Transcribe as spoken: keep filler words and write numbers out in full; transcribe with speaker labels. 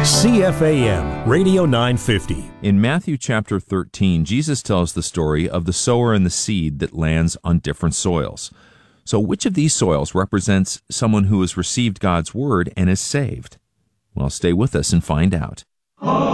Speaker 1: C F A M Radio nine fifty.
Speaker 2: In Matthew chapter thirteen, Jesus tells the story of the sower and the seed that lands on different soils. So which of these soils represents someone who has received God's word and is saved? Well, stay with us and find out.